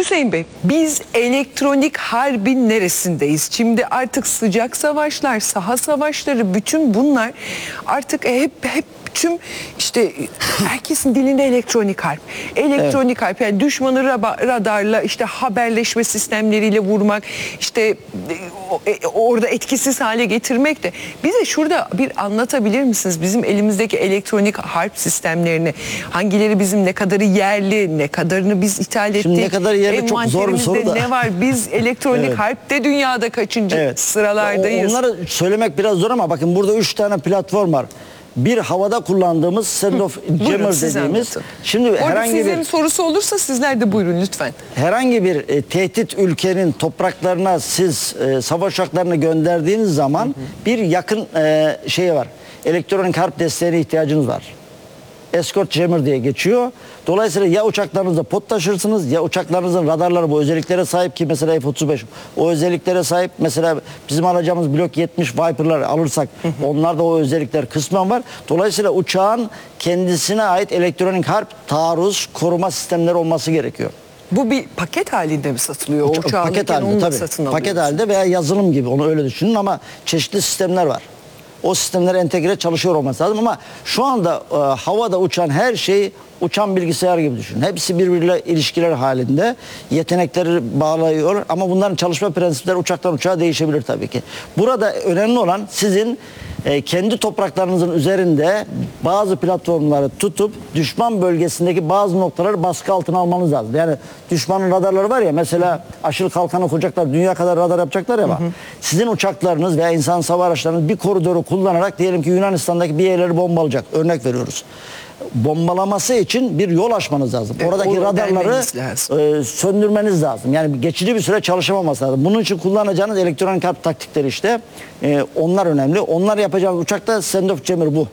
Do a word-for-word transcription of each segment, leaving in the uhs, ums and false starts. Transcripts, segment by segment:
Hüseyin Bey, biz elektronik harbin neresindeyiz? Şimdi artık sıcak savaşlar, saha savaşları, bütün bunlar artık hep hep tüm işte herkesin dilinde elektronik harp. Elektronik evet. harp, yani düşmanı radarla, işte haberleşme sistemleriyle vurmak, işte orada etkisiz hale getirmek de. Bize şurada bir anlatabilir misiniz bizim elimizdeki elektronik harp sistemlerini? Hangileri bizim, ne kadarı yerli, ne kadarını biz ithal ettik? Şimdi ne kadar yerli çok zor bir soru da. Ne var? Biz elektronik evet. harpte dünyada kaçıncı evet. sıralardayız? Onları söylemek biraz zor ama bakın burada üç tane platform var. Bir, havada kullandığımız Stand-off Jammer dediğimiz. Anlatın. Şimdi orada herhangi sizlerin bir sorusu olursa sizler de buyurun lütfen. Herhangi bir e, tehdit ülkenin topraklarına siz e, savaş uçaklarını gönderdiğiniz zaman hı hı. bir yakın e, şey var. Elektronik harp desteğine ihtiyacınız var. Escort Jammer diye geçiyor. Dolayısıyla ya uçaklarınızda pot taşırsınız ya uçaklarınızın radarları bu özelliklere sahip ki mesela F otuz beş o özelliklere sahip. Mesela bizim alacağımız Block yetmiş Viper'lar alırsak onlarda o özellikler kısmen var. Dolayısıyla uçağın kendisine ait elektronik harp taarruz koruma sistemleri olması gerekiyor. Bu bir paket halinde mi satılıyor? O uçağı paket halinde tabii. Paket halinde veya yazılım gibi, onu öyle düşünün ama çeşitli sistemler var. O sistemler entegre çalışıyor olması lazım ama şu anda e, havada uçan her şey uçan bilgisayar gibi düşünün. Hepsi birbiriyle ilişkiler halinde, yetenekleri bağlıyor ama bunların çalışma prensipleri uçaktan uçağa değişebilir tabii ki. Burada önemli olan sizin e, kendi topraklarınızın üzerinde bazı platformları tutup düşman bölgesindeki bazı noktaları baskı altına almanız lazım. Yani düşmanın radarları var ya, mesela aşırı kalkanı koyacaklar, dünya kadar radar yapacaklar ya ama hı hı. sizin uçaklarınız veya insan hava araçlarınız bir koridoru kullanarak diyelim ki Yunanistan'daki bir yerleri bombalayacak. Örnek veriyoruz. Bombalaması için bir yol açmanız lazım. Evet, oradaki radarları e, söndürmeniz lazım. Yani geçici bir süre çalışamaması lazım. Bunun için kullanacağınız elektronik harp taktikleri işte e, onlar önemli. Onlar yapacağınız uçakta Stand-off Jammer bu.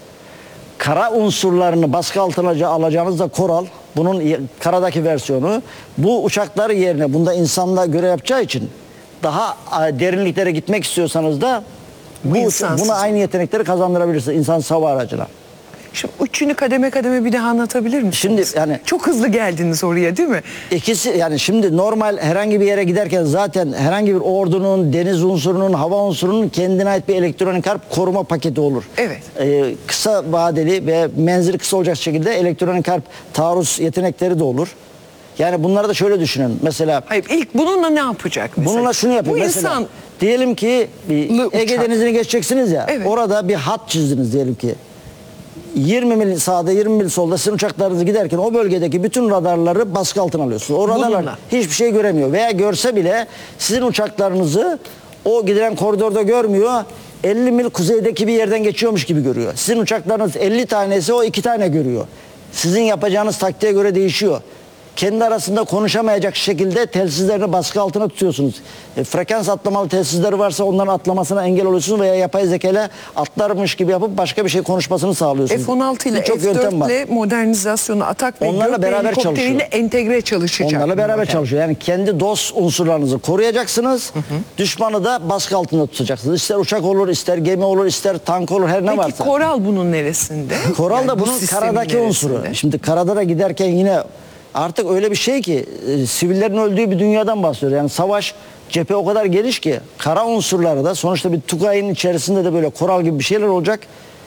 Kara unsurlarını baskı altına alacağınız da Coral. Bunun karadaki versiyonu. Bu uçaklar yerine bunda insanla görev yapacağı için daha derinliklere gitmek istiyorsanız da bu, buna aynı yetenekleri kazandırabilirsiniz insansız hava aracına. Şimdi üçünü kademe kademe bir daha anlatabilir misiniz? Şimdi yani çok hızlı geldiniz oraya değil mi? İkisi, yani şimdi normal herhangi bir yere giderken zaten herhangi bir ordunun, deniz unsurunun, hava unsurunun kendine ait bir elektronik harp koruma paketi olur. Evet. Ee, kısa vadeli ve menzili kısa olacak şekilde elektronik harp taarruz yetenekleri de olur. Yani bunları da şöyle düşünün. Mesela hayır, ilk bununla ne yapacak mesela? Bununla şunu yapıyor. Bu mesela insan... diyelim ki Ege Denizi'ni geçeceksiniz ya. Evet. Orada bir hat çizdiniz diyelim ki. yirmi mil sağda yirmi mil solda sizin uçaklarınız giderken o bölgedeki bütün radarları baskı altına alıyorsunuz. O radarlar Bununla. hiçbir şey göremiyor veya görse bile sizin uçaklarınızı o gidilen koridorda görmüyor. elli mil kuzeydeki bir yerden geçiyormuş gibi görüyor. Sizin uçaklarınız elli tanesi o iki tane görüyor. Sizin yapacağınız taktiğe göre değişiyor. Kendi arasında konuşamayacak şekilde telsizlerini baskı altına tutuyorsunuz. E, frekans atlamalı telsizleri varsa onların atlamasına engel oluyorsunuz veya yapay zekayla atlarmış gibi yapıp başka bir şey konuşmasını sağlıyorsunuz. F on altı ile F dört ile modernizasyonu atak ve onlarla beraber çalışıyor. entegre çalışacak. Onlarla beraber modern. çalışıyor. Yani kendi dost unsurlarınızı koruyacaksınız. Hı hı. Düşmanı da baskı altında tutacaksınız. İster uçak olur, ister gemi olur, ister tank olur, her ne Peki, varsa. Peki Coral bunun neresinde? Coral yani da bunun karadaki neresinde? unsuru. Şimdi karada da giderken yine artık öyle bir şey ki e, sivillerin öldüğü bir dünyadan bahsediyor. Yani savaş cephe o kadar geniş ki kara unsurları da sonuçta bir Tugay'ın içerisinde de böyle Coral gibi bir şeyler olacak.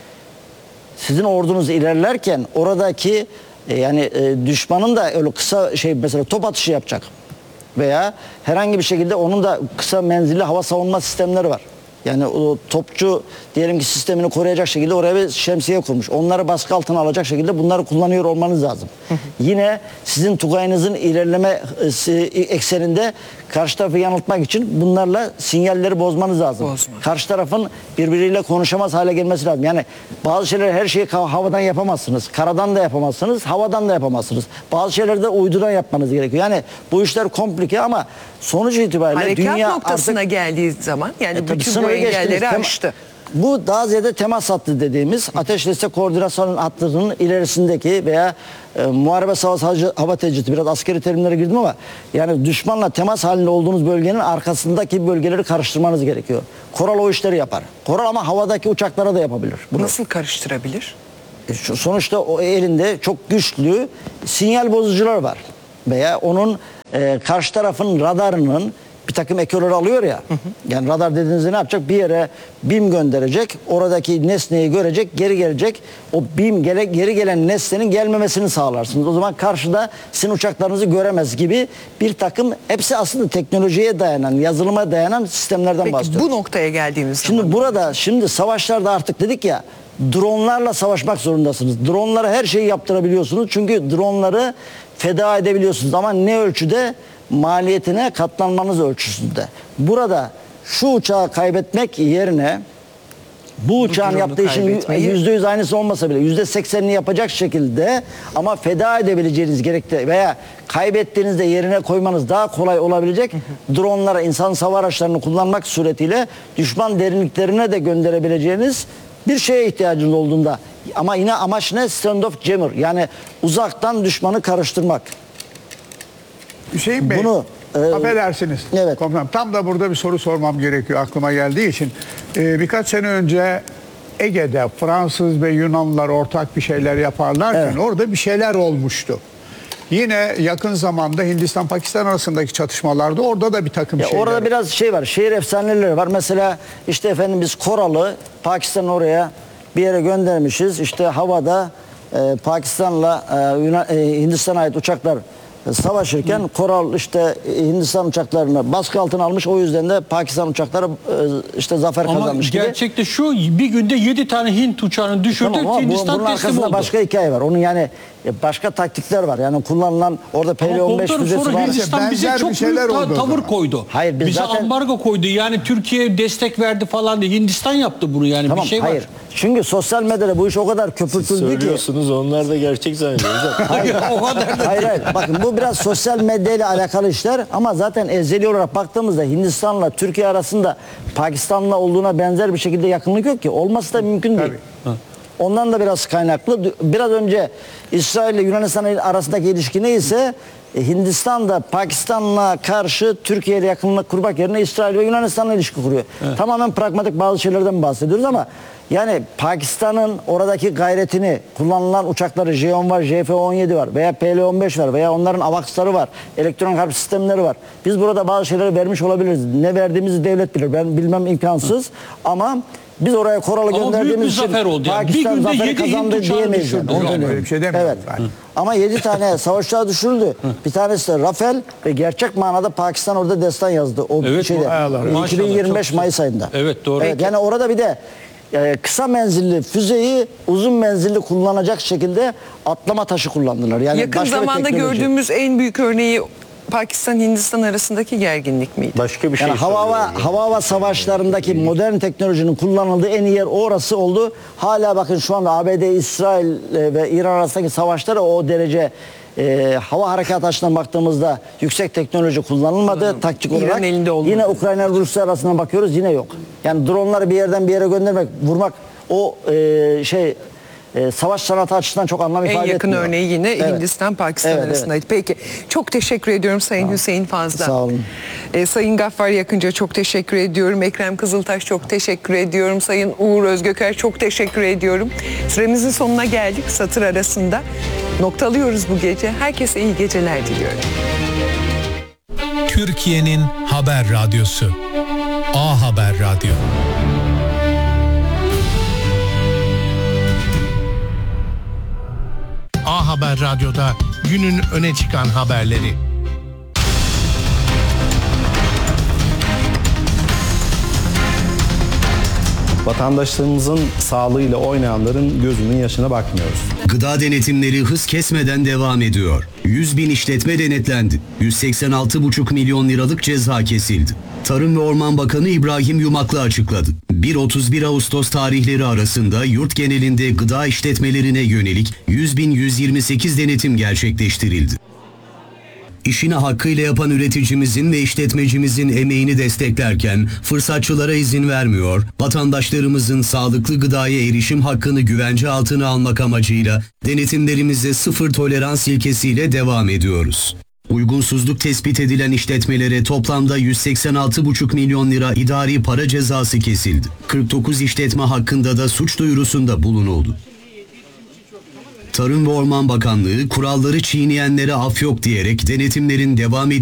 Sizin ordunuz ilerlerken oradaki e, yani e, düşmanın da öyle kısa şey mesela top atışı yapacak. Veya herhangi bir şekilde onun da kısa menzilli hava savunma sistemleri var. Yani o topçu diyelim ki sistemini koruyacak şekilde oraya bir şemsiye kurmuş. Onları baskı altına alacak şekilde bunları kullanıyor olmanız lazım. Hı hı. Yine sizin Tugay'ınızın ilerleme ekseninde karşı tarafı yanıltmak için bunlarla sinyalleri bozmanız lazım. Bozma. Karşı tarafın birbiriyle konuşamaz hale gelmesi lazım. Yani bazı şeyleri her şeyi havadan yapamazsınız. Karadan da yapamazsınız, havadan da yapamazsınız. Bazı şeyleri de uydudan yapmanız gerekiyor. Yani bu işler komplike ama sonuç itibariyle harekat dünya noktasına artık geldiği zaman yani e, bütün bu engelleri aştı. Bu daha ziyade temas hattı dediğimiz ateş destek koordinasyon hattının ilerisindeki veya e, muharebe savaş hava tecridi, biraz askeri terimlere girdim ama yani düşmanla temas halinde olduğunuz bölgenin arkasındaki bölgeleri karıştırmanız gerekiyor. Coral o işleri yapar. Coral ama havadaki uçaklara da yapabilir. Bunu. Nasıl karıştırabilir? E, sonuçta o elinde çok güçlü sinyal bozucular var veya onun e, karşı tarafın radarının bir takım ekoları alıyor ya. Hı hı. Yani radar dediğinizde ne yapacak? Bir yere bim gönderecek. Oradaki nesneyi görecek, geri gelecek. O bim gele, geri gelen nesnenin gelmemesini sağlarsınız. O zaman karşıda sizin uçaklarınızı göremez gibi bir takım, hepsi aslında teknolojiye dayanan, yazılıma dayanan sistemlerden Peki, bahsediyoruz. bu noktaya geldiğimiz Şimdi zaman. burada, şimdi savaşlarda artık dedik ya, dronlarla savaşmak zorundasınız. Dronlara her şeyi yaptırabiliyorsunuz. Çünkü dronları feda edebiliyorsunuz. Ama ne ölçüde? Maliyetine katlanmanız ölçüsünde. Burada şu uçağı kaybetmek yerine bu uçağın yaptığı işin yüzde yüz aynısı olmasa bile yüzde seksenini yapacak şekilde ama feda edebileceğiniz gerekli veya kaybettiğinizde yerine koymanız daha kolay olabilecek dronlara, insan hava araçlarını kullanmak suretiyle düşman derinliklerine de gönderebileceğiniz bir şeye ihtiyacınız olduğunda, ama yine amaç ne? Stand-off jammer, yani uzaktan düşmanı karıştırmak. Hüseyin Bey, Bunu, e, affedersiniz. Evet. Komutanım, tam da burada bir soru sormam gerekiyor aklıma geldiği için. Ee, birkaç sene önce Ege'de Fransız ve Yunanlılar ortak bir şeyler yaparlarken Evet. orada bir şeyler olmuştu. Yine yakın zamanda Hindistan-Pakistan arasındaki çatışmalarda orada da bir takım Ya şeyler. orada biraz şey var, şehir efsaneleri var. Mesela işte efendim biz Koral'ı Pakistan oraya bir yere göndermişiz. İşte havada e, Pakistan'la e, Yunan, e, Hindistan'a ait uçaklar savaşırken Koral işte Hindistan uçaklarını baskı altına almış, o yüzden de Pakistan uçakları e, işte zafer Ama kazanmış gibi. gerçekte şu, bir günde yedi tane Hint uçağını düşürdü, Tamam, ama bu, Hindistan bunun teslim arkasında oldu. başka hikaye var. Onun yani e, başka taktikler var. Yani kullanılan orada P L on beş Ama füzesi sonra var. Hindistan bize Benzer çok bir şeyler büyük ta- oldu o tavır zaman. koydu. Hayır, biz bize zaten- ambargo koydu. Yani Türkiye destek verdi falan diye. Hindistan yaptı bunu yani. Tamam, bir şey hayır. var. Çünkü sosyal medyada bu iş o kadar köpürtüldü ki. Söylüyorsunuz, onlar da gerçek zannediyor hocam. Hayır, o kadar da hayır, hayır. Bakın bu biraz sosyal medyayla alakalı işler, ama zaten ezeli olarak baktığımızda Hindistan'la Türkiye arasında Pakistan'la olduğuna benzer bir şekilde yakınlık yok ki. Olması da mümkün değil. Tabii. Ondan da biraz kaynaklı. Biraz önce İsrail ile Yunanistan arasındaki ilişki neyse, Hindistan da Pakistan'la karşı Türkiye ile yakınlık kurmak yerine İsrail ve Yunanistan'la ilişki kuruyor. Evet. Tamamen pragmatik bazı şeylerden bahsediyoruz ama yani Pakistan'ın oradaki gayretini, kullanılan uçakları J on var, J F on yedi var veya P L on beş var veya onların AVAX'ları var, elektronik harp sistemleri var. Biz burada bazı şeyleri vermiş olabiliriz. Ne verdiğimizi devlet bilir. Ben bilmem, imkansız. Hı. Ama biz oraya Koral'ı Ama gönderdiğimiz büyük bir için zafer oldu yani. Pakistan Bir günde zaferi yedi Hint kazandı uçağı diyemeyiz. düşürdü. Yani. Onu Yani söyleyeyim. öyle bir şey demiyorum Evet. ben. Ama yedi tane savaş uçağı düşürüldü. Bir tanesi de Rafale ve gerçek manada Pakistan orada destan yazdı. O Evet, şeyde. maşallah, iki bin yirmi beş çok Mayıs ayında. Evet, doğru. Evet, yani orada bir de e, kısa menzilli füzeyi uzun menzilli kullanacak şekilde atlama taşı kullandılar. Yani Yakın başka bir zamanda teknoloji. gördüğümüz en büyük örneği Pakistan-Hindistan arasındaki gerginlik miydi? Başka bir şey Yani hava hava, soruyorum. hava hava savaşlarındaki modern teknolojinin kullanıldığı en iyi yer orası oldu. Hala bakın şu anda A B D, İsrail e, ve İran arasındaki savaşlara o derece e, hava harekat açısından baktığımızda yüksek teknoloji kullanılmadı taktik İran olarak. elinde olmadı. Yine Ukrayna Rusya arasından bakıyoruz, yine yok. Yani dronları bir yerden bir yere göndermek, vurmak o e, şey e, savaş sanatı açısından çok anlam En ifade yakın etmiyor. örneği yine Evet. Hindistan-Pakistan Evet, arasındaydı. Peki, çok teşekkür ediyorum Sayın Hüseyin Fazla. Sağ olun. Ee, Sayın Gaffar Yakınca çok teşekkür ediyorum. Ekrem Kızıltaş çok teşekkür ediyorum. Sayın Uğur Özgöker çok teşekkür ediyorum. Süremizin sonuna geldik satır arasında. Noktalıyoruz bu gece. Herkese iyi geceler diliyorum. Türkiye'nin haber radyosu A Haber Radyo. A Haber Radyo'da günün öne çıkan haberleri. Vatandaşlarımızın sağlığıyla oynayanların gözünün yaşına bakmıyoruz. Gıda denetimleri hız kesmeden devam ediyor. yüz bin işletme denetlendi. yüz seksen altı buçuk milyon liralık ceza kesildi. Tarım ve Orman Bakanı İbrahim Yumaklı açıkladı. bir otuz bir Ağustos tarihleri arasında yurt genelinde gıda işletmelerine yönelik yüz bin yüz yirmi sekiz denetim gerçekleştirildi. İşini hakkıyla yapan üreticimizin ve işletmecimizin emeğini desteklerken fırsatçılara izin vermiyor, vatandaşlarımızın sağlıklı gıdaya erişim hakkını güvence altına almak amacıyla denetimlerimize sıfır tolerans ilkesiyle devam ediyoruz. Uygunsuzluk tespit edilen işletmelere toplamda yüz seksen altı buçuk milyon lira idari para cezası kesildi. kırk dokuz işletme hakkında da suç duyurusunda bulunuldu. Tarım ve Orman Bakanlığı kuralları çiğneyenlere af yok diyerek denetimlerin devam